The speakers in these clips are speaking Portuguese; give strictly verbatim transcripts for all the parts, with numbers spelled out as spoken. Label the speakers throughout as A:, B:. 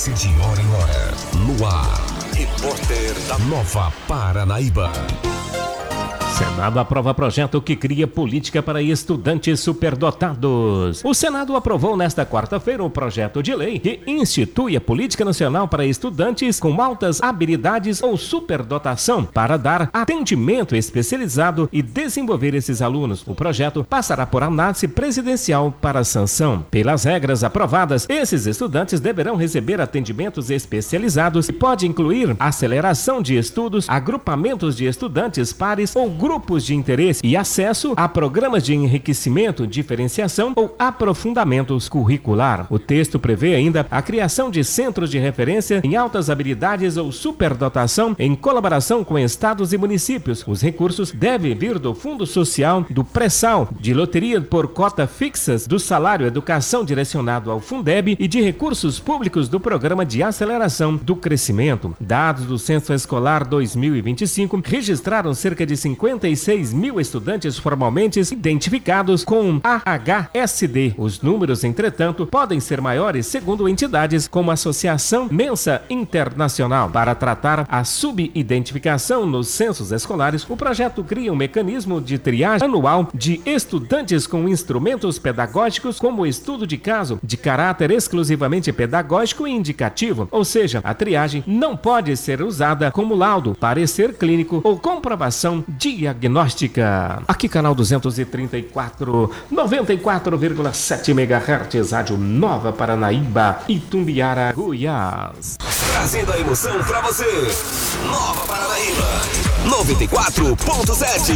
A: Notícia de hora em hora. No ar. Repórter da Nova Paranaíba.
B: Senado aprova projeto que cria política para estudantes superdotados. O Senado aprovou nesta quarta-feira um projeto de lei que institui a Política Nacional para Estudantes com altas habilidades ou superdotação para dar atendimento especializado e desenvolver esses alunos. O projeto passará por análise presidencial para sanção. Pelas regras aprovadas, esses estudantes deverão receber atendimentos especializados que pode incluir aceleração de estudos, agrupamentos de estudantes pares ou grupos de interesse e acesso a programas de enriquecimento, diferenciação ou aprofundamentos curricular. O texto prevê ainda a criação de centros de referência em altas habilidades ou superdotação em colaboração com estados e municípios. Os recursos devem vir do Fundo Social, do Pré-Sal, de loteria por cota fixas, do salário educação direcionado ao Fundeb e de recursos públicos do Programa de Aceleração do Crescimento. Dados do Censo Escolar dois mil e vinte e cinco registraram cerca de cinquenta e seis mil estudantes formalmente identificados com A H S D. Os números, entretanto, podem ser maiores segundo entidades como a Associação Mensa Internacional. Para tratar a subidentificação nos censos escolares, o projeto cria um mecanismo de triagem anual de estudantes com instrumentos pedagógicos como o estudo de caso de caráter exclusivamente pedagógico e indicativo, ou seja, a triagem não pode ser usada como laudo, parecer clínico ou comprovação diagnóstica. Aqui canal duzentos e trinta e quatro, noventa e quatro vírgula sete megahertz, Rádio Nova Paranaíba, Itumbiara, Goiás.
A: Trazendo a emoção pra você. Nova Paranaíba, noventa e quatro ponto sete.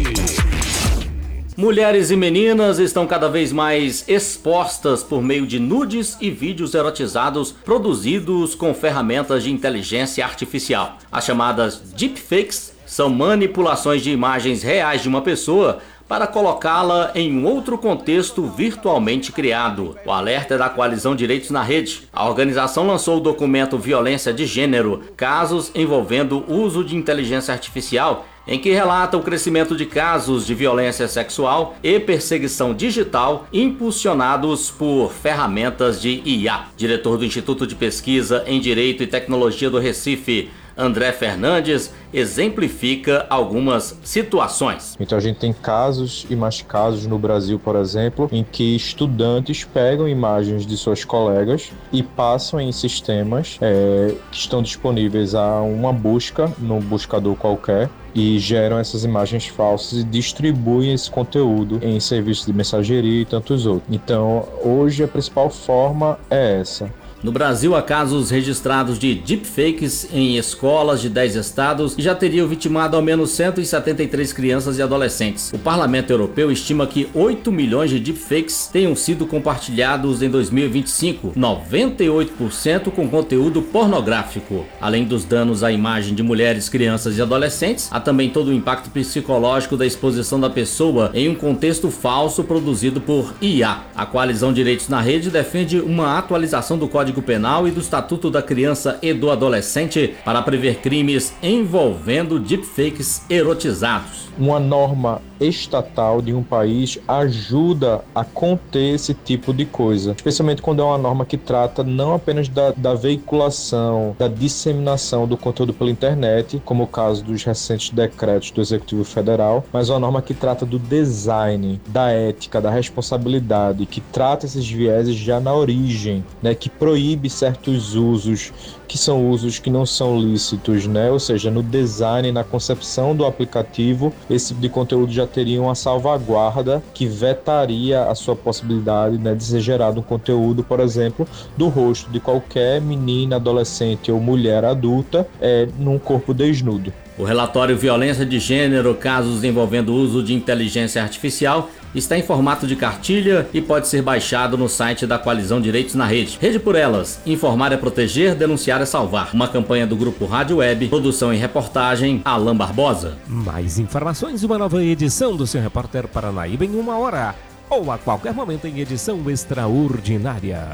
C: Mulheres e meninas estão cada vez mais expostas por meio de nudes e vídeos erotizados produzidos com ferramentas de inteligência artificial. As chamadas deepfakes são manipulações de imagens reais de uma pessoa para colocá-la em um outro contexto virtualmente criado. O alerta é da Coalizão Direitos na Rede. A organização lançou o documento Violência de Gênero, casos envolvendo uso de inteligência artificial, em que relata o crescimento de casos de violência sexual e perseguição digital impulsionados por ferramentas de I A. Diretor do Instituto de Pesquisa em Direito e Tecnologia do Recife, André Fernandes, exemplifica algumas situações.
D: Então a gente tem casos e mais casos no Brasil, por exemplo, em que estudantes pegam imagens de suas colegas e passam em sistemas é, que estão disponíveis a uma busca, num buscador qualquer, e geram essas imagens falsas e distribuem esse conteúdo em serviços de mensageria e tantos outros. Então hoje a principal forma é essa.
C: No Brasil, há casos registrados de deepfakes em escolas de dez estados que já teriam vitimado ao menos cento e setenta e três crianças e adolescentes. O Parlamento Europeu estima que oito milhões de deepfakes tenham sido compartilhados em dois mil e vinte e cinco, noventa e oito por cento com conteúdo pornográfico. Além dos danos à imagem de mulheres, crianças e adolescentes, há também todo o impacto psicológico da exposição da pessoa em um contexto falso produzido por I A. A Coalizão Direitos na Rede defende uma atualização do Código Código Penal e do Estatuto da Criança e do Adolescente para prever crimes envolvendo deepfakes erotizados.
D: Uma norma estatal de um país ajuda a conter esse tipo de coisa, especialmente quando é uma norma que trata não apenas da, da veiculação, da disseminação do conteúdo pela internet, como o caso dos recentes decretos do Executivo Federal, mas uma norma que trata do design, da ética, da responsabilidade, que trata esses vieses já na origem, né, que proíbe certos usos que são usos que não são lícitos, né? Ou seja, no design, na concepção do aplicativo, esse tipo de conteúdo já teria uma salvaguarda que vetaria a sua possibilidade, né, de ser gerado um conteúdo, por exemplo, do rosto de qualquer menina, adolescente ou mulher adulta é, num corpo desnudo.
C: O relatório Violência de Gênero, casos envolvendo o uso de inteligência artificial, está em formato de cartilha e pode ser baixado no site da Coalizão Direitos na Rede. Rede por Elas, informar é proteger, denunciar é salvar. Uma campanha do Grupo Rádio Web, produção e reportagem, Alan Barbosa.
B: Mais informações, uma nova edição do seu Repórter Paranaíba em uma hora, ou a qualquer momento em edição extraordinária.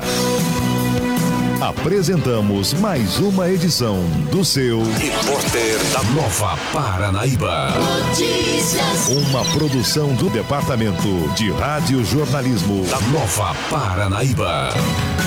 A: Apresentamos mais uma edição do seu Repórter da Nova Paranaíba. Notícias. Uma produção do Departamento de Rádio Jornalismo da Nova Paranaíba.